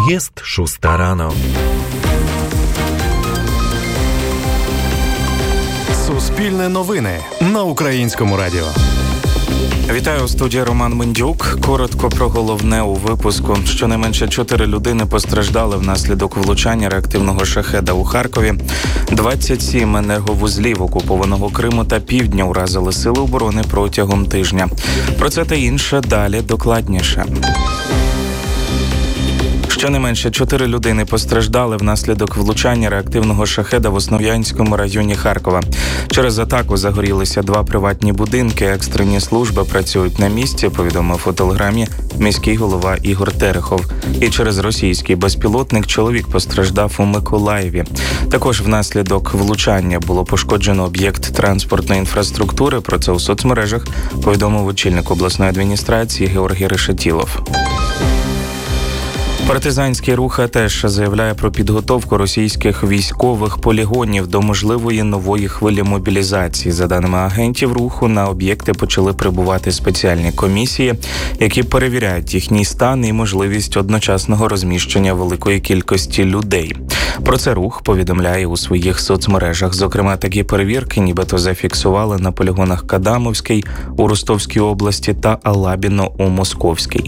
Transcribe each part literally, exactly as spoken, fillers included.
Jest szósta rano. Суспільне новини на Українському радіо. Вітаю, у студії Роман Мендюк. Коротко про головне у випуску. Щонайменше чотири людини постраждали внаслідок влучання реактивного шахеда у Харкові. двадцять сім енерговузлів окупованого Криму та Півдня уразили сили оборони протягом тижня. Про це та інше далі докладніше. Щонайменше чотири людини постраждали внаслідок влучання реактивного шахеда в Основ'янському районі Харкова. Через атаку загорілися два приватні будинки. Екстрені служби працюють на місці, повідомив у телеграмі міський голова Ігор Терехов. І через російський безпілотник чоловік постраждав у Миколаєві. Також внаслідок влучання було пошкоджено об'єкт транспортної інфраструктури. Про це у соцмережах повідомив очільник обласної адміністрації Георгій Решетілов. Партизанський рух теж заявляє про підготовку російських військових полігонів до можливої нової хвилі мобілізації. За даними агентів руху, на об'єкти почали прибувати спеціальні комісії, які перевіряють їхній стан і можливість одночасного розміщення великої кількості людей. Про це рух повідомляє у своїх соцмережах. Зокрема, такі перевірки нібито зафіксували на полігонах Кадамовський у Ростовській області та Алабіно у Московській.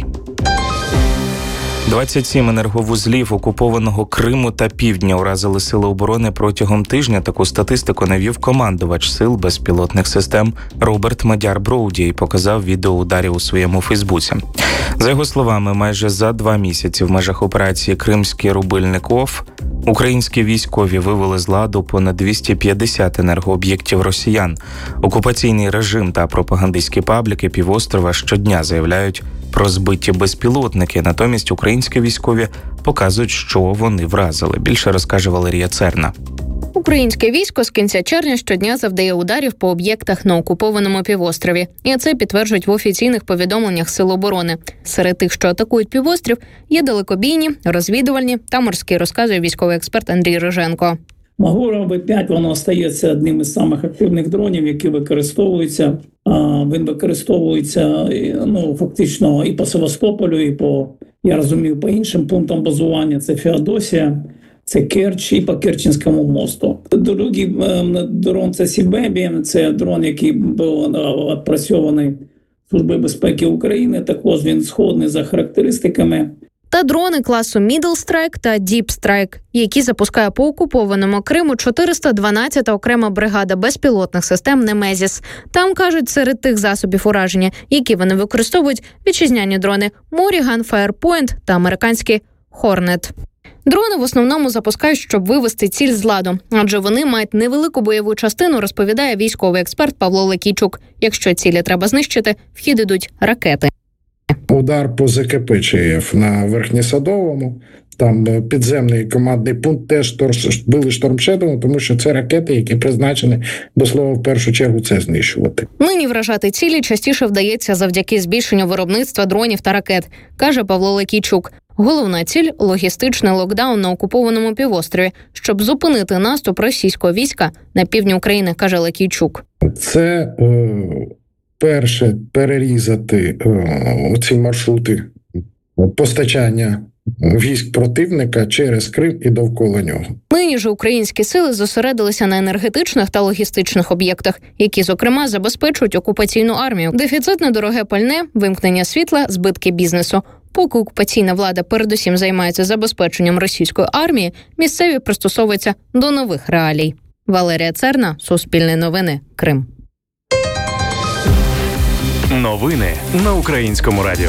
двадцять сім енерговузлів окупованого Криму та Півдня уразили сили оборони протягом тижня. Таку статистику навів командувач сил безпілотних систем Роберт Мадяр-Броуді і показав відео ударів у своєму Фейсбуці. За його словами, майже за два місяці в межах операції «Кримський рубильник ОФ» українські військові вивели з ладу понад двісті п'ятдесят енергооб'єктів росіян. Окупаційний режим та пропагандистські пабліки півострова щодня заявляють про збиті безпілотники. Натомість українські військові показують, що вони вразили. Більше розкаже Валерія Церна. Українське військо з кінця червня щодня завдає ударів по об'єктах на окупованому півострові. І це підтверджують в офіційних повідомленнях Сил оборони. Серед тих, що атакують півострів, є далекобійні, розвідувальні та морські, розказує військовий експерт Андрій Риженко. Магоров Б п'ять, воно остається одним із самих активних дронів, які використовуються. Він використовується ну, фактично і по Севастополю, і по, я розумію, по іншим пунктам базування. Це Феодосія, це Керч і по Керченському мосту. Другий дрон – це Сібебі, це дрон, який був відпрацьований Службою безпеки України. Також він сходний за характеристиками. Та дрони класу Middle Strike та Deep Strike, які запускає по окупованому Криму чотириста дванадцята окрема бригада безпілотних систем «Немезіс». Там, кажуть, серед тих засобів ураження, які вони використовують, вітчизняні дрони Morrigan, Firepoint та американські Hornet. Дрони в основному запускають, щоб вивести ціль з ладу, адже вони мають невелику бойову частину, розповідає військовий експерт Павло Лекійчук. Якщо цілі треба знищити, в хід ідуть ракети. Удар по З К П ЧФ на Верхньосадовому, там підземний командний пункт теж били штормшедом, тому що це ракети, які призначені, до слова, в першу чергу це знищувати. Нині вражати цілі частіше вдається завдяки збільшенню виробництва дронів та ракет, каже Павло Лекійчук. Головна ціль – логістичний локдаун на окупованому півострові, щоб зупинити наступ російського війська на півдні України, каже Лекійчук. Це е, перше перерізати е, ці маршрути постачання військ противника через Крим і довкола нього. Нині ж українські сили зосередилися на енергетичних та логістичних об'єктах, які, зокрема, забезпечують окупаційну армію. Дефіцитне дороге пальне, вимкнення світла, збитки бізнесу. Поки окупаційна влада передусім займається забезпеченням російської армії, місцеві пристосовуються до нових реалій. Валерія Церна, Суспільне новини, Крим. Новини на Українському радіо.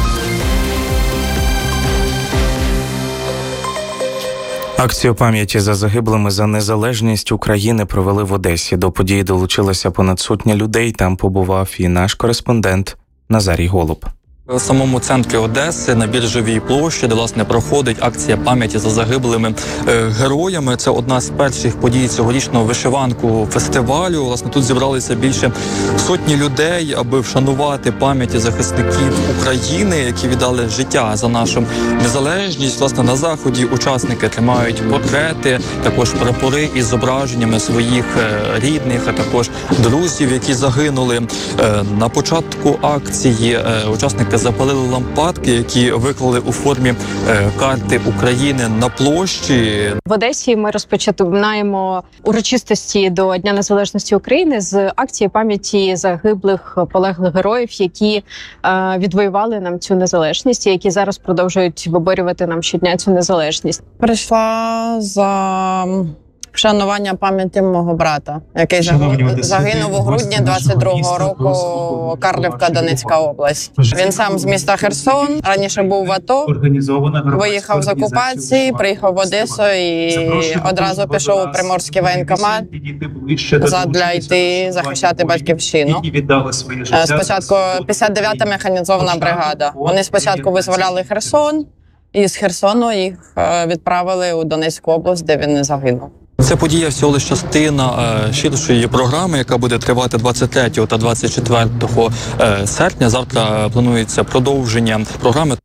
Акцію пам'яті за загиблими за незалежність України провели в Одесі. До події долучилося понад сотня людей. Там побував і наш кореспондент Назарій Голуб. В самому центрі Одеси, на Біржовій площі, де, власне, проходить акція пам'яті за загиблими е, героями. Це одна з перших подій цьогорічного вишиванку фестивалю. Власне, тут зібралися більше сотні людей, аби вшанувати пам'яті захисників України, які віддали життя за нашу незалежність. Власне, на заході учасники тримають портрети, також прапори із зображеннями своїх е, рідних, а також друзів, які загинули. Е, на початку акції е, учасники учасники запалили лампадки, які виклали у формі е, карти України на площі. В Одесі ми розпочинаємо урочистості до Дня Незалежності України з акції пам'яті загиблих полеглих героїв, які е, відвоювали нам цю незалежність, і які зараз продовжують виборювати нам щодня цю незалежність. Прийшла за вшанування пам'яті мого брата, який загинув, загинув у грудні двадцять другого року, Карлівка, Донецька область. Він сам з міста Херсон, раніше був в АТО, виїхав з окупації, приїхав в Одесу і одразу пішов у Приморський воєнкомат задля йти захищати батьківщину. Спочатку п'ятдесят дев'ята механізована бригада. Вони спочатку визволяли Херсон, і з Херсону їх відправили у Донецьку область, де він не загинув. Це подія всього лише частина е, ширшої програми, яка буде тривати двадцять третього та двадцять четвертого серпня. Завтра планується продовження програми.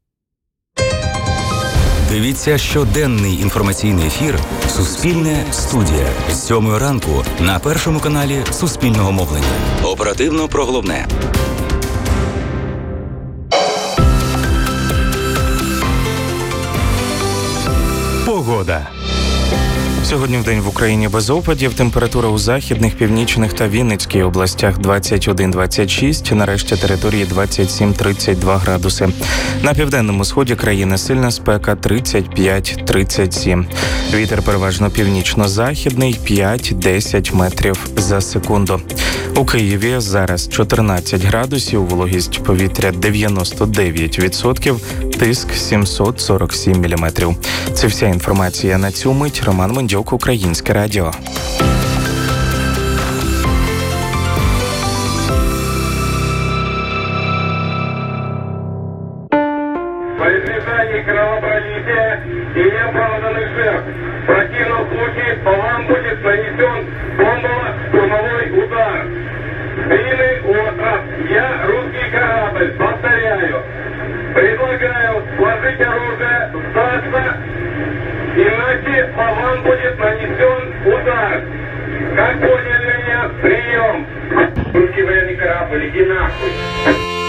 Дивіться щоденний інформаційний ефір «Суспільне студія» з сьомої ранку на першому каналі Суспільного мовлення. Оперативно про головне. Погода. Сьогодні вдень в Україні без опадів. Температура у західних, північних та Вінницькій областях двадцять один - двадцять шість, на решті території двадцять сім - тридцять два градуси. На південному сході країни сильна спека тридцять п'ять - тридцять сім. Вітер переважно північно-західний п'ять - десять метрів за секунду. У Києві зараз чотирнадцять градусів, вологість повітря дев'яносто дев'ять відсотків, тиск сімсот сорок сім міліметрів. Це вся інформація на цю мить. Роман Мендюк, Українське радіо. По избежанию кровопролития и неоправданных жертв в противном случае по вам будет нанесен бомбово-штурмовой удар. Длинный остров, я русский корабль, повторяю. Предлагаю сложить оружие, сдаться, иначе по вам будет нанесен